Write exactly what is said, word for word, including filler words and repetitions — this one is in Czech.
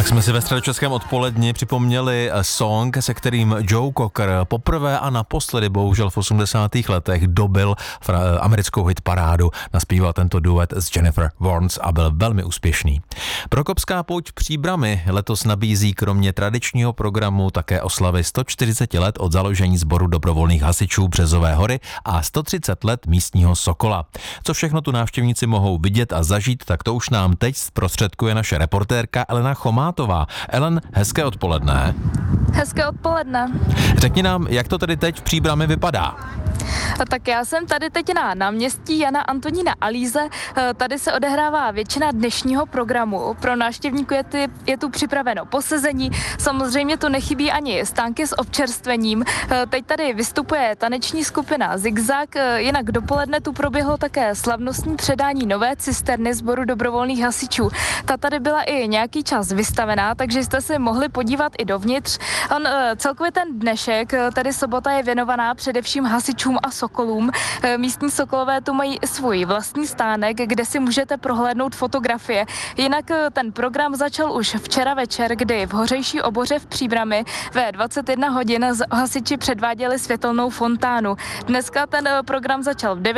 Tak jsme si ve středočeském odpoledni připomněli song, se kterým Joe Cocker poprvé a naposledy, bohužel v osmdesátých letech, dobil americkou hitparádu. Naspíval tento duet s Jennifer Warnes a byl velmi úspěšný. Prokopská pouť v Příbrami letos nabízí kromě tradičního programu také oslavy sto čtyřicet let od založení sboru dobrovolných hasičů Březové hory a sto třicet let místního Sokola. Co všechno tu návštěvníci mohou vidět a zažít, tak to už nám teď zprostředkuje naše reportérka Elena Chomátová. Ellen, hezké odpoledne. Hezké odpoledne. Řekni nám, jak to tedy teď v Příbrami vypadá? Tak já jsem tady teď na náměstí Jana Antonína Alíze. Tady se odehrává většina dnešního programu. Pro návštěvníků je, ty, je tu připraveno posezení. Samozřejmě tu nechybí ani stánky s občerstvením. Teď tady vystupuje taneční skupina Zigzag. Jinak dopoledne tu proběhlo také slavnostní předání nové cisterny sboru dobrovolných hasičů. Ta tady byla i nějaký čas vystavená, takže jste se mohli podívat i dovnitř. On, celkově ten dnešek, tady sobota, je věnovaná především hasičům a sokolům. Místní sokolové tu mají svůj vlastní stánek, kde si můžete prohlédnout fotografie. Jinak ten program začal už včera večer, kdy v Hořejší Oboře v Příbrami ve dvacet jedna hodin hasiči předváděli světelnou fontánu. Dneska ten program začal v devět